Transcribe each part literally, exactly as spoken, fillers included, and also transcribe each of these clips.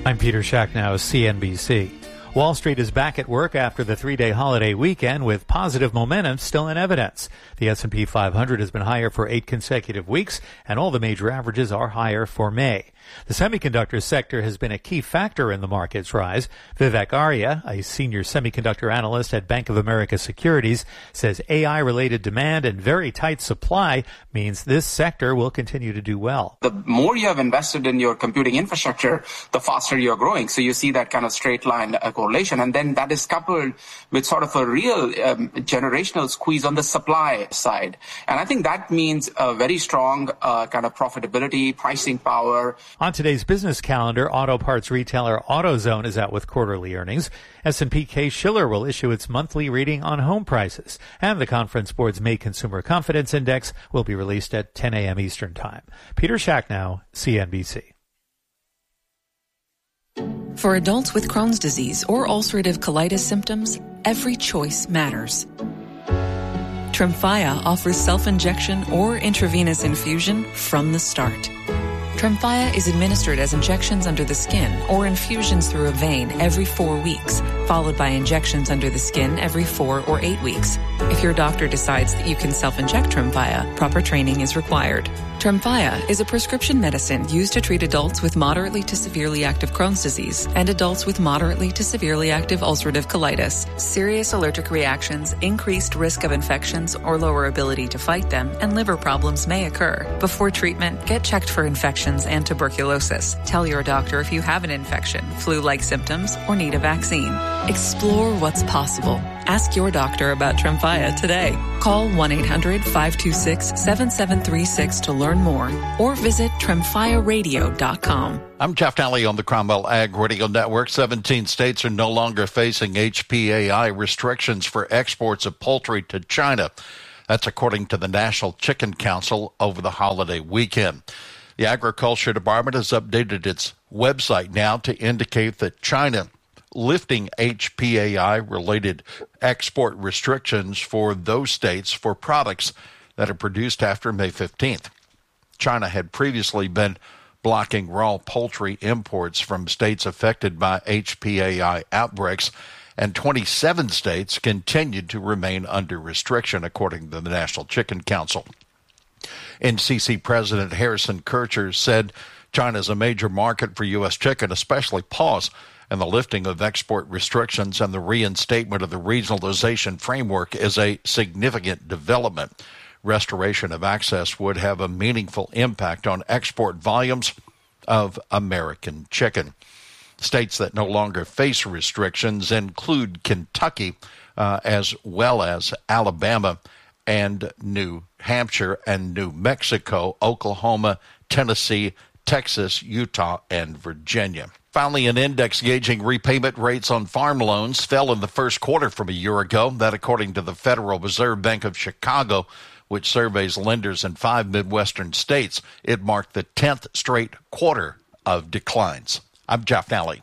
I'm Peter Schacknow, C N B C. Wall Street is back at work after the three-day holiday weekend with positive momentum still in evidence. The S and P five hundred has been higher for eight consecutive weeks, and all the major averages are higher for May. The semiconductor sector has been a key factor in the market's rise. Vivek Arya, a senior semiconductor analyst at Bank of America Securities, says A I-related demand and very tight supply means this sector will continue to do well. The more you have invested in your computing infrastructure, the faster you're growing. So you see that kind of straight line uh, correlation. And then that is coupled with sort of a real um, generational squeeze on the supply side. And I think that means a very strong uh, kind of profitability, pricing power. On today's business calendar, auto parts retailer AutoZone is out with quarterly earnings. S and P Case-Shiller will issue its monthly reading on home prices. And the Conference Board's May Consumer Confidence Index will be released at ten a.m. Eastern Time. Peter Schacknow, C N B C. For adults with Crohn's disease or ulcerative colitis symptoms, every choice matters. Tremfya offers self-injection or intravenous infusion from the start. Tremfya is administered as injections under the skin or infusions through a vein every four weeks, followed by injections under the skin every four or eight weeks. If your doctor decides that you can self-inject Tremfya, proper training is required. Tremfya is a prescription medicine used to treat adults with moderately to severely active Crohn's disease and adults with moderately to severely active ulcerative colitis. Serious allergic reactions, increased risk of infections or lower ability to fight them, and liver problems may occur. Before treatment, get checked for infections and tuberculosis. Tell your doctor if you have an infection, flu-like symptoms, or need a vaccine. Explore what's possible. Ask your doctor about Tremfya today. Call one eight hundred five two six seven seven three six to learn more or visit tremfya radio dot com. I'm Jeff Nally on the Cromwell Ag Radio Network. seventeen states are no longer facing H P A I restrictions for exports of poultry to China. That's according to the National Chicken Council over the holiday weekend. The Agriculture Department has updated its website now to indicate that China lifting H P A I-related export restrictions for those states for products that are produced after May fifteenth. China had previously been blocking raw poultry imports from states affected by H P A I outbreaks, and twenty-seven states continued to remain under restriction, according to the National Chicken Council. N C C President Harrison Kircher said China is a major market for U S chicken, especially paws, and the lifting of export restrictions and the reinstatement of the regionalization framework is a significant development. Restoration of access would have a meaningful impact on export volumes of American chicken. States that no longer face restrictions include Kentucky, uh, as well as Alabama and New Hampshire and New Mexico, Oklahoma, Tennessee, Texas, Utah, and Virginia. Finally, an index gauging repayment rates on farm loans fell in the first quarter from a year ago. That according to the Federal Reserve Bank of Chicago, which surveys lenders in five Midwestern states. It marked the tenth straight quarter of declines. I'm Jeff Nally.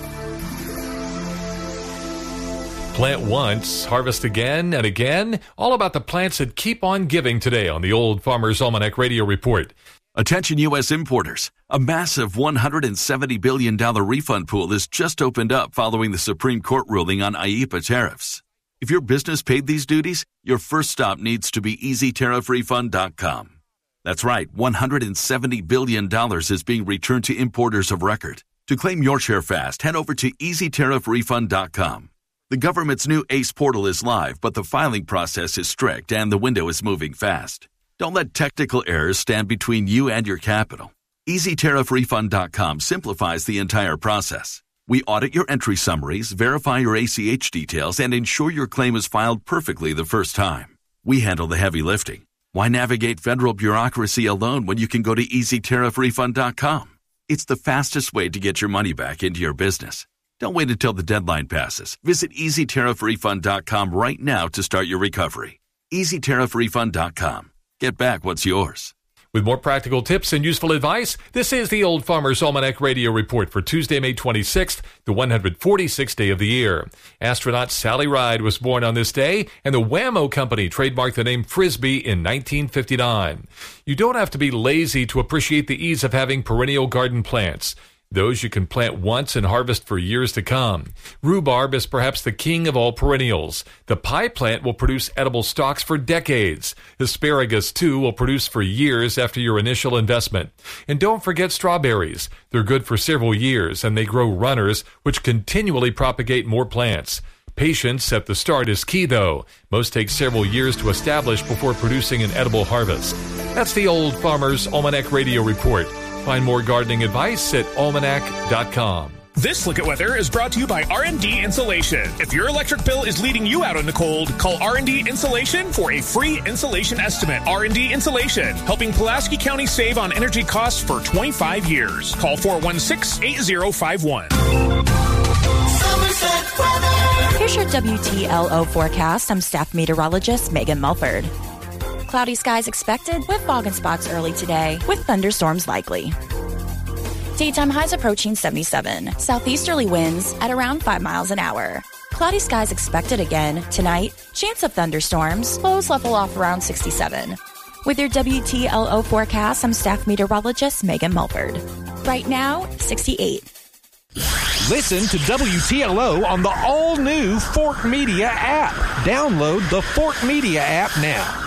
Plant once, harvest again and again. All about the plants that keep on giving today on the Old Farmer's Almanac Radio Report. Attention U S importers. A massive one hundred seventy billion dollars refund pool has just opened up following the Supreme Court ruling on I E P A tariffs. If your business paid these duties, your first stop needs to be easy tariff refund dot com. That's right, one hundred seventy billion dollars is being returned to importers of record. To claim your share fast, head over to easy tariff refund dot com. The government's new ACE portal is live, but the filing process is strict and the window is moving fast. Don't let technical errors stand between you and your capital. easy tariff refund dot com simplifies the entire process. We audit your entry summaries, verify your A C H details, and ensure your claim is filed perfectly the first time. We handle the heavy lifting. Why navigate federal bureaucracy alone when you can go to easy tariff refund dot com? It's the fastest way to get your money back into your business. Don't wait until the deadline passes. Visit easy tariff refund dot com right now to start your recovery. easy tariff refund dot com. Get back what's yours. With more practical tips and useful advice, this is the Old Farmer's Almanac Radio Report for Tuesday, May twenty-sixth, the one hundred forty-sixth day of the year. Astronaut Sally Ride was born on this day, and the Wham-O Company trademarked the name Frisbee in nineteen fifty-nine. You don't have to be lazy to appreciate the ease of having perennial garden plants. Those you can plant once and harvest for years to come. Rhubarb is perhaps the king of all perennials. The pie plant will produce edible stalks for decades. Asparagus, too, will produce for years after your initial investment. And don't forget strawberries. They're good for several years, and they grow runners, which continually propagate more plants. Patience at the start is key, though. Most take several years to establish before producing an edible harvest. That's the Old Farmer's Almanac Radio Report. Find more gardening advice at almanac dot com. This Look at Weather is brought to you by R and D Insulation. If your electric bill is leading you out in the cold, call R and D Insulation for a free insulation estimate. R and D Insulation, helping Pulaski County save on energy costs for twenty-five years. Call four one six, eight zero five one. Here's your W T L O forecast. I'm staff meteorologist Megan Mulford. Cloudy skies expected with fog and spots early today with thunderstorms likely. Daytime highs approaching seventy-seven. Southeasterly winds at around five miles an hour. Cloudy skies expected again tonight. Chance of thunderstorms. Lows level off around sixty-seven. With your W T L O forecast, I'm staff meteorologist Megan Mulford. Right now, sixty-eight. Listen to W T L O on the all-new Fort Media app. Download the Fort Media app now.